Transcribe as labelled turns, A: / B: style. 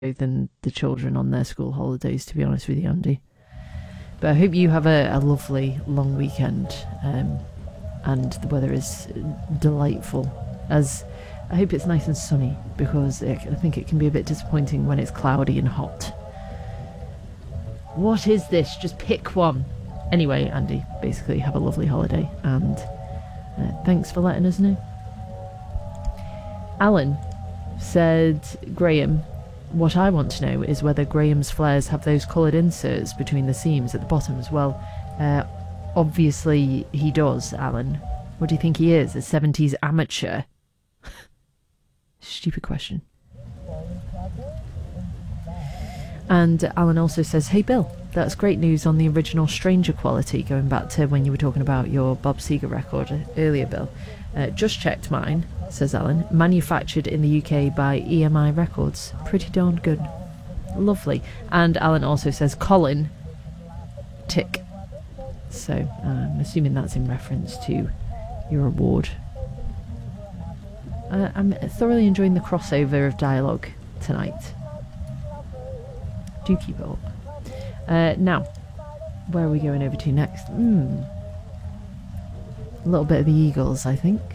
A: than the children on their school holidays, to be honest with you, Andy. But I hope you have a lovely long weekend, and the weather is delightful. As I hope it's nice and sunny, because I think it can be a bit disappointing when it's cloudy and hot. What is this? Just pick one. Anyway, Andy, basically have a lovely holiday, and thanks for letting us know. Alan said, Graham, what I want to know is whether Graham's flares have those coloured inserts between the seams at the bottom as well. Obviously he does, Alan. What do you think he is, a 70s amateur? Stupid question. And Alan also says, hey Bill, that's great news on the original Stranger quality, going back to when you were talking about your Bob Seger record earlier, Bill. Just checked mine, says Alan. Manufactured in the UK by EMI Records. Pretty darn good. Lovely. And Alan also says, Colin, tick. So I'm assuming that's in reference to your award. I'm thoroughly enjoying the crossover of dialogue tonight. Do keep it up. Now, where are we going over to next? A little bit of the Eagles, I think.